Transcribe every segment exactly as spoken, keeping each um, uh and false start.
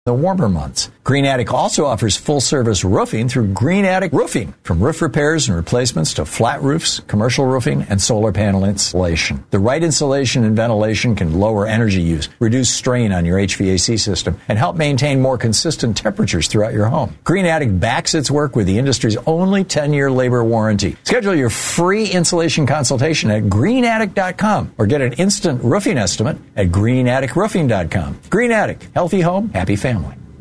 the warmer months. Green Attic also offers full-service roofing through Green Attic Roofing. From roof repairs and replacements to flat roofs, commercial roofing, and solar panel installation. The right insulation and ventilation can lower energy use, reduce strain on your H V A C system, and help maintain more consistent temperatures throughout your home. Green Attic backs its work with the industry's only ten-year labor warranty. Schedule your free insulation consultation at green attic dot com or get an instant roofing estimate at green attic roofing dot com. Green Attic, healthy home, happy family.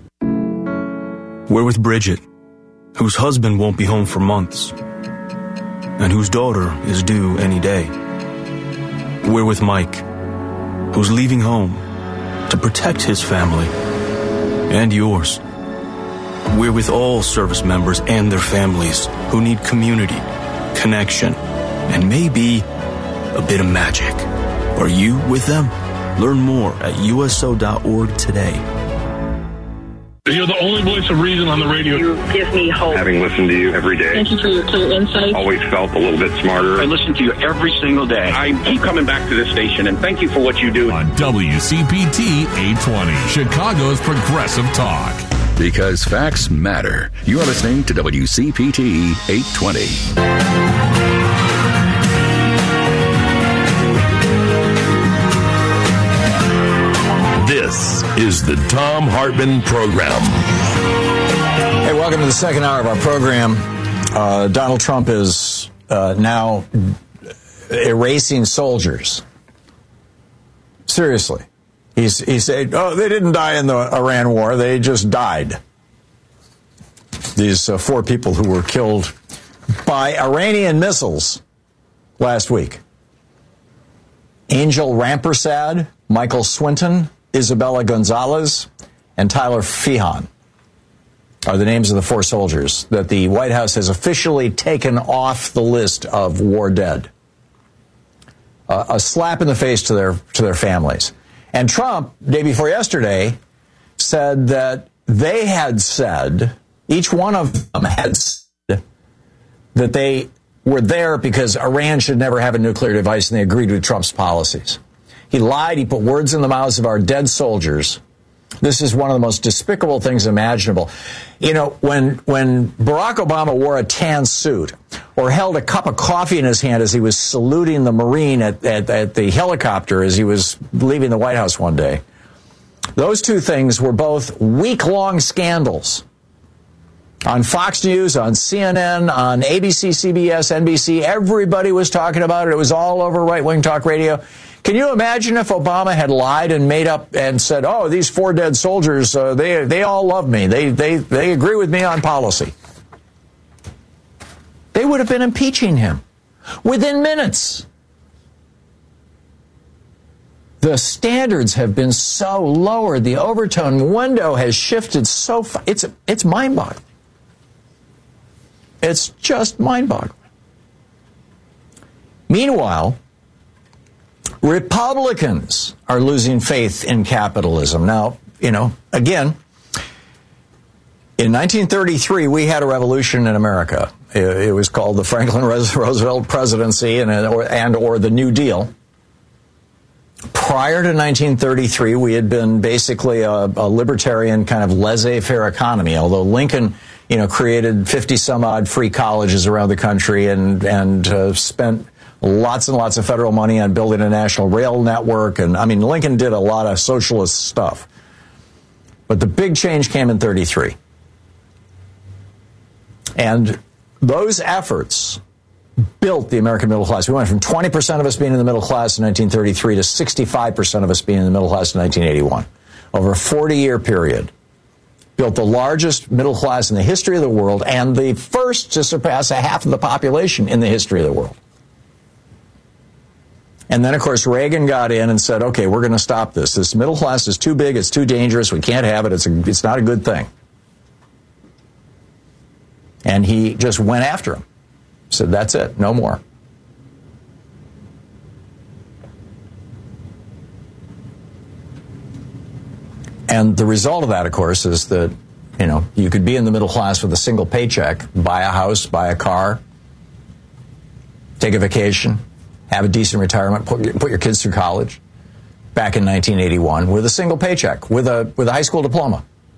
We're with Bridget, whose husband won't be home for months, and whose daughter is due any day. We're with Mike, who's leaving home to protect his family and yours. We're with all service members and their families who need community, connection, and maybe a bit of magic. Are you with them? Learn more at U S O dot org today. You're the only voice of reason on the radio. You give me hope. Having listened to you every day. Thank you for your clear insight. Always felt a little bit smarter. I listen to you every single day. I keep coming back to this station, and thank you for what you do. On W C P T eight twenty, Chicago's Progressive Talk. Because facts matter. You are listening to W C P T eight twenty. This is the Thom Hartmann Program. Hey, welcome to the second hour of our program. Uh, Donald Trump is uh, now erasing soldiers. Seriously. He's, he said, oh, they didn't die in the Iran war. They just died. These uh, four people who were killed by Iranian missiles last week. Angel Rampersad, Michael Swinton, Isabella Gonzalez, and Tyler Feehan are the names of the four soldiers that the White House has officially taken off the list of war dead. Uh, a slap in the face to their to their families. And Trump, day before yesterday, said that they had said, each one of them had said, that they were there because Iran should never have a nuclear device, and they agreed with Trump's policies. He lied. He put words in the mouths of our dead soldiers. This is one of the most despicable things imaginable. You know, when when Barack Obama wore a tan suit or held a cup of coffee in his hand as he was saluting the Marine at, at, at the helicopter as he was leaving the White House one day, those two things were both week-long scandals. On Fox News, on C N N, on A B C, C B S, N B C, everybody was talking about it. It was all over right-wing talk radio. Can you imagine if Obama had lied and made up and said, oh, these four dead soldiers, uh, they they all love me. They, they, they agree with me on policy. They would have been impeaching him within minutes. The standards have been so lowered. The overtone window has shifted so far. It's, it's mind-boggling. It's just mind-boggling. Meanwhile, Republicans are losing faith in capitalism. Now, you know, again, in nineteen thirty-three, we had a revolution in America. It was called the Franklin Roosevelt presidency and or, and or the New Deal. Prior to nineteen thirty-three, we had been basically a, a libertarian kind of laissez-faire economy, although Lincoln, you know, created fifty some odd free colleges around the country and, and uh, spent lots and lots of federal money on building a national rail network. And I mean, Lincoln did a lot of socialist stuff. But the big change came in thirty-three. And those efforts built the American middle class. We went from twenty percent of us being in the middle class in nineteen thirty-three to sixty-five percent of us being in the middle class in nineteen eighty-one. Over a forty-year period. Built the largest middle class in the history of the world and the first to surpass a half of the population in the history of the world. And then, of course, Reagan got in and said, okay, we're going to stop this. This middle class is too big. It's too dangerous. We can't have it. It's, a, it's not a good thing. And he just went after him. Said, that's it. No more. And the result of that, of course, is that, you know, you could be in the middle class with a single paycheck, buy a house, buy a car, take a vacation, have a decent retirement, put your, put your kids through college back in nineteen eighty-one with a single paycheck, with a with a high school diploma.